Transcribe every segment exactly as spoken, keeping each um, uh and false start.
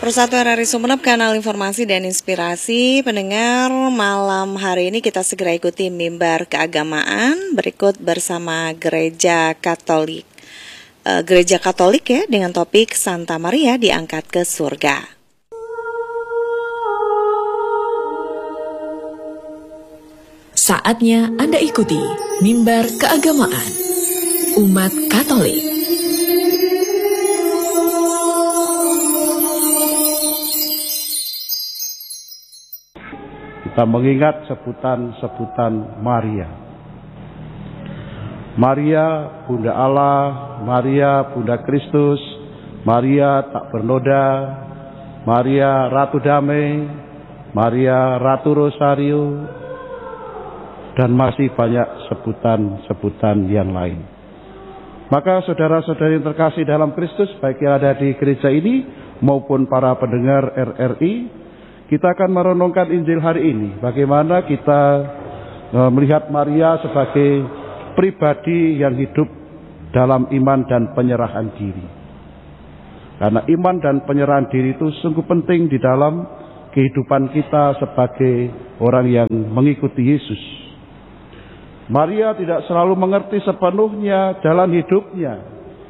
Persatu R R I Sumeneb, kanal informasi dan inspirasi. Pendengar, malam hari ini kita segera ikuti mimbar keagamaan berikut bersama Gereja Katolik. Uh, Gereja Katolik ya, dengan topik Santa Maria diangkat ke surga. Saatnya Anda ikuti mimbar keagamaan umat Katolik. Kita mengingat sebutan-sebutan Maria. Maria, Bunda Allah, Maria, Bunda Kristus, Maria tak bernoda, Maria Ratu Damai, Maria Ratu Rosario, dan masih banyak sebutan-sebutan yang lain. Maka saudara-saudari yang terkasih dalam Kristus, baik yang ada di gereja ini maupun para pendengar R R I, kita akan merenungkan Injil hari ini. Bagaimana kita e, melihat Maria sebagai pribadi yang hidup dalam iman dan penyerahan diri. Karena iman dan penyerahan diri itu sungguh penting di dalam kehidupan kita sebagai orang yang mengikuti Yesus. Maria tidak selalu mengerti sepenuhnya jalan hidupnya.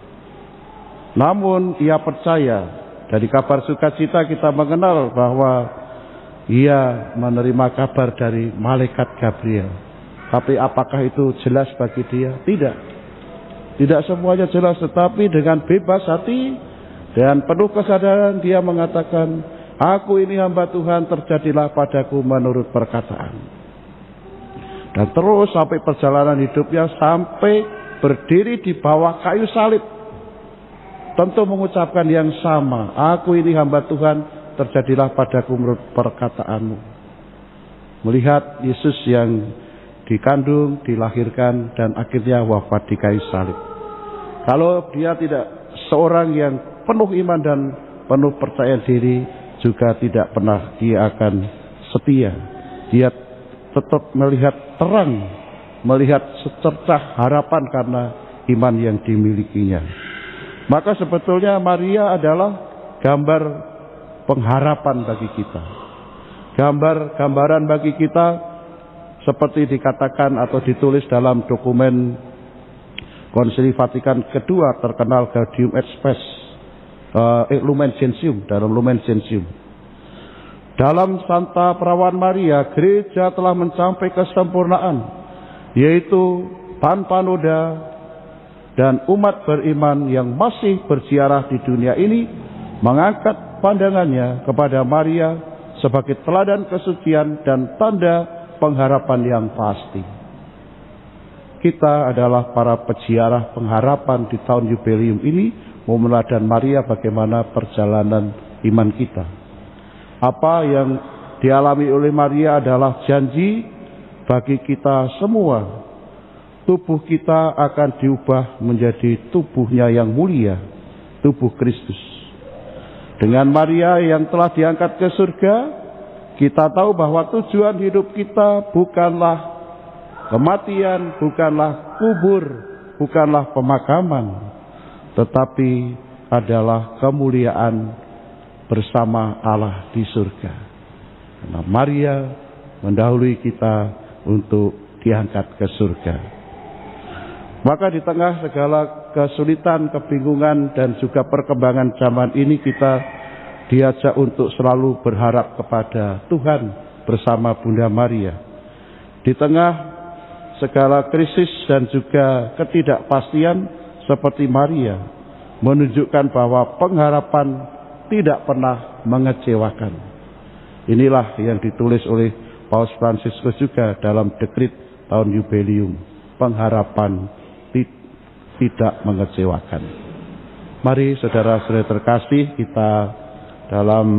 Namun ia percaya, dari kabar sukacita kita mengenal bahwa ia menerima kabar dari malaikat Gabriel. Tapi apakah itu jelas bagi dia? Tidak. Tidak semuanya jelas, tetapi dengan bebas hati dan penuh kesadaran dia mengatakan, "Aku ini hamba Tuhan, terjadilah padaku menurut perkataan." Dan terus sampai perjalanan hidupnya, sampai berdiri di bawah kayu salib, tentu mengucapkan yang sama, "Aku ini hamba Tuhan, terjadilah padaku menurut perkataanmu." Melihat Yesus yang dikandung, dilahirkan, dan akhirnya wafat di kayu salib. Kalau dia tidak seorang yang penuh iman dan penuh percaya diri, juga tidak pernah dia akan setia. Dia tetap melihat terang, melihat secercah harapan karena iman yang dimilikinya. Maka sebetulnya Maria adalah gambar pengharapan bagi kita. Gambar-gambaran bagi kita seperti dikatakan atau ditulis dalam dokumen Konsili Vatikan kedua terkenal Gaudium et Spes, uh, Lumen Gentium, dalam Lumen Gentium. Dalam Santa Perawan Maria, gereja telah mencapai kesempurnaan, yaitu tanpa noda, dan umat beriman yang masih berziarah di dunia ini mengangkat pandangannya kepada Maria sebagai teladan kesucian dan tanda pengharapan yang pasti. Kita adalah para peziarah pengharapan di tahun jubileum ini, mau meneladani Maria bagaimana perjalanan iman kita. Apa yang dialami oleh Maria adalah janji bagi kita semua. Tubuh kita akan diubah menjadi tubuhnya yang mulia, tubuh Kristus. Dengan Maria yang telah diangkat ke surga, kita tahu bahwa tujuan hidup kita bukanlah kematian, bukanlah kubur, bukanlah pemakaman, tetapi adalah kemuliaan bersama Allah di surga. Karena Maria mendahului kita untuk diangkat ke surga. Maka di tengah segala kesulitan, kebingungan, dan juga perkembangan zaman ini, kita diajak untuk selalu berharap kepada Tuhan bersama Bunda Maria. Di tengah segala krisis dan juga ketidakpastian, seperti Maria menunjukkan bahwa pengharapan tidak pernah mengecewakan. Inilah yang ditulis oleh Paus Fransiskus juga dalam dekrit tahun jubileum. Pengharapan tidak mengecewakan. Mari saudara-saudara terkasih, kita dalam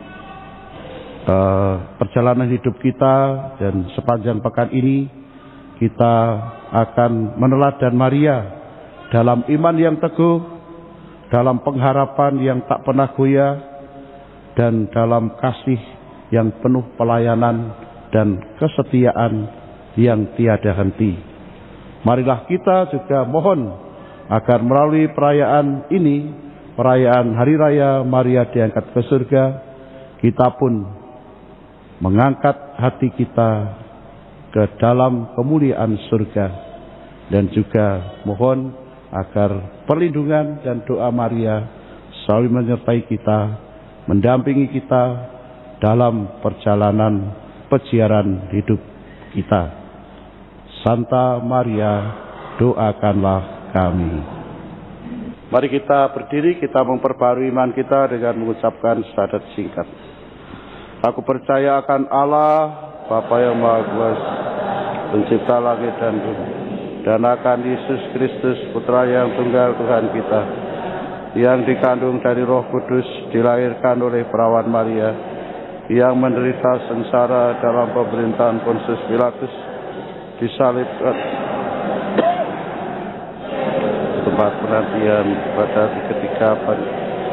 uh, perjalanan hidup kita dan sepanjang pekan ini, kita akan meneladani Maria dalam iman yang teguh, dalam pengharapan yang tak pernah goyah, dan dalam kasih yang penuh pelayanan dan kesetiaan yang tiada henti. Marilah kita juga mohon agar melalui perayaan ini perayaan Hari Raya Maria diangkat ke surga, kita pun mengangkat hati kita ke dalam kemuliaan surga, dan juga mohon agar perlindungan dan doa Maria selalu menyertai kita, mendampingi kita dalam perjalanan peziaran hidup kita. Santa Maria, doakanlah kami. Mari kita berdiri, kita memperbarui iman kita dengan mengucapkan syahadat singkat. Aku percaya akan Allah, Bapa yang Maha Kuasa, pencipta langit dan bumi, dan akan Yesus Kristus, Putra yang tunggal Tuhan kita, yang dikandung dari Roh Kudus, dilahirkan oleh perawan Maria, yang menderita sengsara dalam pemerintahan Pontius Pilatus, disalibkan tempat penantian pada ketiga hari,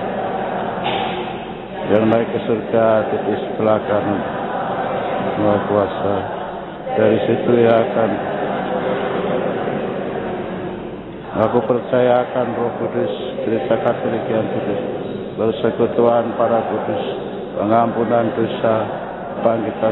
yang naik ke surga di sebelah kanan Maha Kuasa. Dari situ ia akan, aku percaya akan Roh Kudus, Gereja Katolik yang kudus, persekutuan para kudus, pengampunan dosa, bangkitan.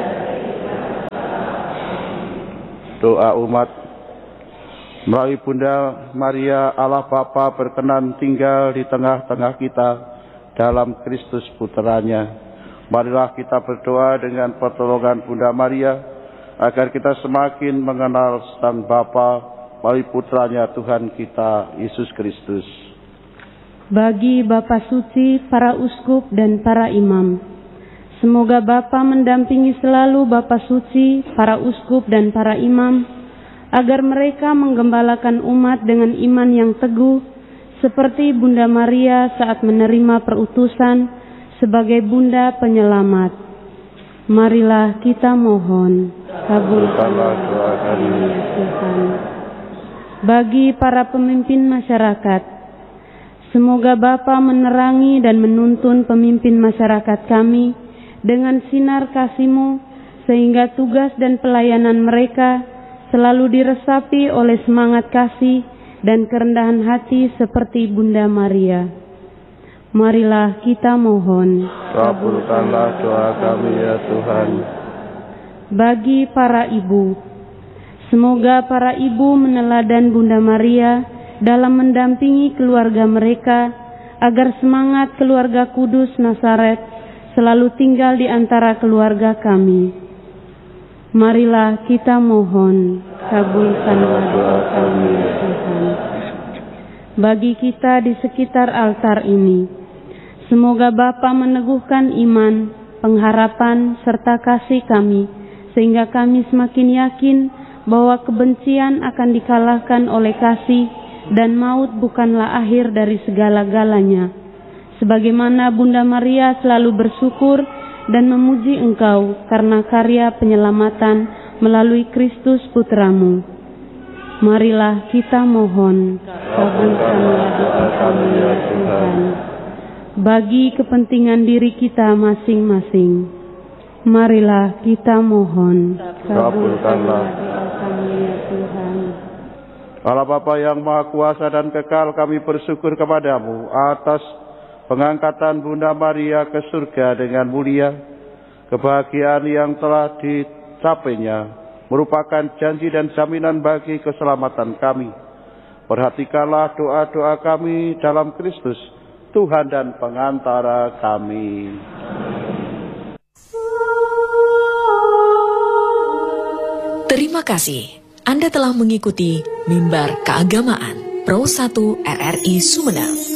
Doa umat. Melalui Bunda Maria, Allah Bapa berkenan tinggal di tengah-tengah kita dalam Kristus Putranya. Marilah kita berdoa dengan pertolongan Bunda Maria, agar kita semakin mengenal Sang Bapa melalui Putranya Tuhan kita, Yesus Kristus. Bagi Bapa Suci, para uskup dan para imam, semoga Bapa mendampingi selalu Bapa Suci, para uskup dan para imam, agar mereka menggembalakan umat dengan iman yang teguh, seperti Bunda Maria saat menerima perutusan sebagai Bunda Penyelamat. Marilah kita mohon, kabulkanlah doa kami ya Tuhan. Bagi para pemimpin masyarakat, semoga Bapa menerangi dan menuntun pemimpin masyarakat kami dengan sinar kasih-Mu, sehingga tugas dan pelayanan mereka selalu diresapi oleh semangat kasih dan kerendahan hati seperti Bunda Maria. Marilah kita mohon, kabulkanlah doa kami ya Tuhan. Bagi para ibu, semoga para ibu meneladan Bunda Maria dalam mendampingi keluarga mereka, agar semangat keluarga kudus Nazaret selalu tinggal di antara keluarga kami. Marilah kita mohon, kabulkanlah doa kami ya Tuhan. Bagi kita di sekitar altar ini, semoga Bapa meneguhkan iman, pengharapan, serta kasih kami, sehingga kami semakin yakin bahwa kebencian akan dikalahkan oleh kasih, dan maut bukanlah akhir dari segala-galanya. Sebagaimana Bunda Maria selalu bersyukur dan memuji Engkau karena karya penyelamatan melalui Kristus Putramu. Marilah kita mohon, kabulkanlah doa kami ya Tuhan. Bagi kepentingan diri kita masing-masing, marilah kita mohon, kabulkanlah doa kami ya Tuhan. Allah Bapa yang Maha Kuasa dan kekal, kami bersyukur kepadamu atas pengangkatan Bunda Maria ke surga dengan mulia. Kebahagiaan yang telah dicapainya merupakan janji dan jaminan bagi keselamatan kami. Perhatikanlah doa-doa kami dalam Kristus, Tuhan dan pengantara kami. Terima kasih Anda telah mengikuti Mimbar Keagamaan Pro satu R R I Sumeneb.